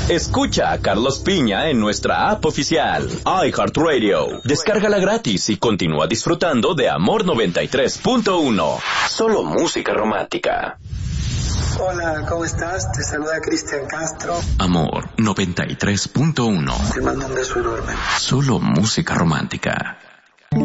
Escucha a Carlos Piña en nuestra app oficial, iHeartRadio. Descárgala gratis y continúa disfrutando de Amor 93.1. Solo música romántica. Hola, ¿cómo estás? Te saluda Cristian Castro. Amor 93.1. Te mando un beso enorme. Solo música romántica.